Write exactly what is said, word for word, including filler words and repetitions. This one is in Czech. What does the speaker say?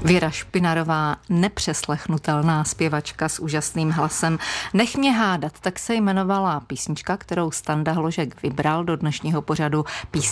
Věra Špinarová, nepřeslechnutelná zpěvačka s úžasným hlasem. Nech mě hádat, tak se jmenovala písnička, kterou Standa Hložek vybral do dnešního pořadu Písničky